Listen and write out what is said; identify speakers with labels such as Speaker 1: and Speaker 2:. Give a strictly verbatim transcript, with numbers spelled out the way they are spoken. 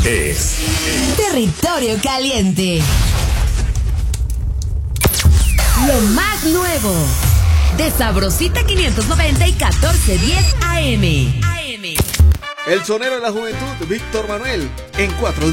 Speaker 1: es
Speaker 2: Territorio Caliente. Lo más nuevo de Sabrosita quinientos noventa y catorce diez A M.
Speaker 3: El sonero de la juventud, Víctor Manuel, en cuatro